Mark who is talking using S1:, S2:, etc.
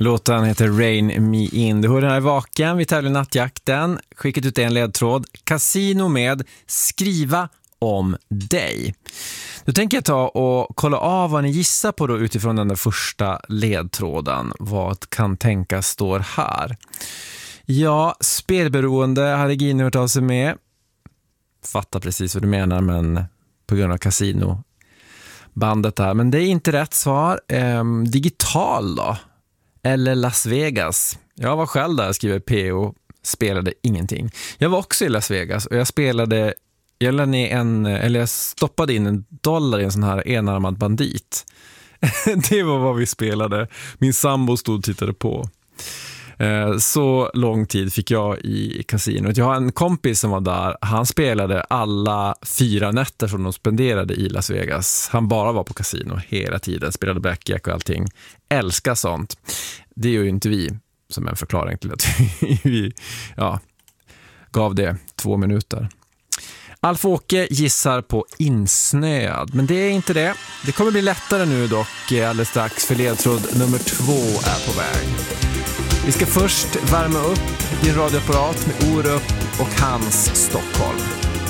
S1: Låten heter Rain Me In. Du hör den här i Vaken. Vi tävlar i Nattjakten. Skickat ut en ledtråd. Casino med skriva om dig. Nu tänker jag ta och kolla av vad ni gissar på då utifrån den där första ledtråden. Vad kan tänkas står här? Ja, spelberoende hade Gino hört av sig med. Fattar precis vad du menar, men på grund av kasino bandet här. Men det är inte rätt svar. Digital då? Eller Las Vegas? Jag var själv där, skriver P.O. Spelade ingenting. Jag var också i Las Vegas och jag spelade... Jag stoppade in $1 i en sån här enarmad bandit. Det var vad vi spelade. Min sambo stod och tittade på. Så lång tid fick jag i kasinot. Jag har en kompis som var där. Han spelade alla 4 nätter som de spenderade i Las Vegas. Han bara var på kasino hela tiden. Spelade blackjack och allting. Älskar sånt. Det gör ju inte vi, som en förklaring till att vi gav det 2 minuter. Alf-Åke gissar på insnöad, men det är inte det. Det kommer bli lättare nu dock alldeles strax, för ledtråd nummer 2 är på väg. Vi ska först värma upp din radioapparat med Orup och Hans Stockholm.